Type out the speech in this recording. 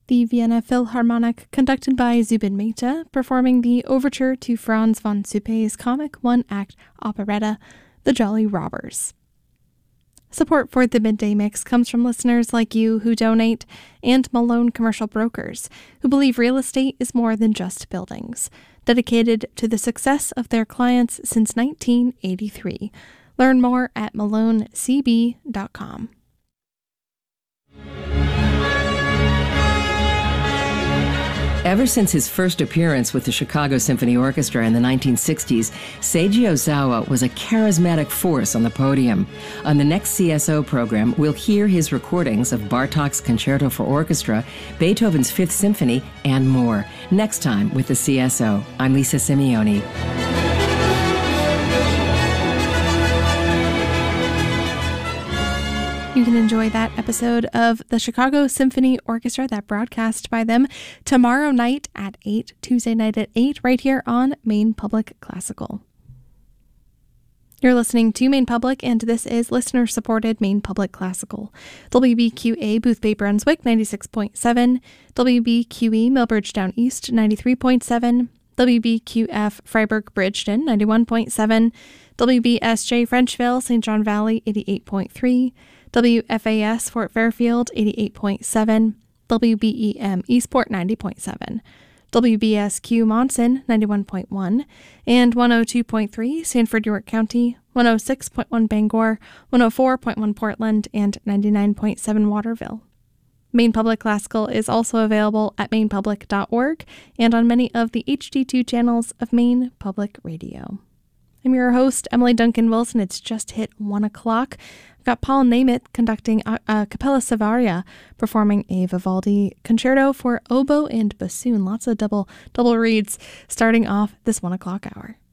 The Vienna Philharmonic, conducted by Zubin Mehta, performing the overture to Franz von Suppe's comic one-act operetta, The Jolly Robbers. Support for the Midday Mix comes from listeners like you who donate, and Malone Commercial Brokers, who believe real estate is more than just buildings, dedicated to the success of their clients since 1983. Learn more at malonecb.com. Ever since his first appearance with the Chicago Symphony Orchestra in the 1960s, Seiji Ozawa was a charismatic force on the podium. On the next CSO program, we'll hear his recordings of Bartók's Concerto for Orchestra, Beethoven's Fifth Symphony, and more. Next time with the CSO. I'm Lisa Simeone. You can enjoy that episode of the Chicago Symphony Orchestra, that broadcast by them, tomorrow night at 8, Tuesday night at 8, right here on Maine Public Classical. You're listening to Maine Public, and this is listener-supported Maine Public Classical. WBQA Boothbay Brunswick, 96.7, WBQE Millbridge Down East, 93.7, WBQF Freiburg Bridgeton, 91.7, WBSJ Frenchville, St. John Valley, 88.3, WFAS Fort Fairfield, 88.7, WBEM Eastport, 90.7, WBSQ Monson, 91.1, and 102.3 Sanford, York County, 106.1 Bangor, 104.1 Portland, and 99.7 Waterville. Maine Public Classical is also available at mainepublic.org and on many of the HD2 channels of Maine Public Radio. I'm your host, Emily Duncan Wilson. It's just hit 1 o'clock. I've got Paul Nemeth conducting a Cappella Savaria, performing a Vivaldi concerto for oboe and bassoon. Lots of double reads starting off this 1 o'clock hour.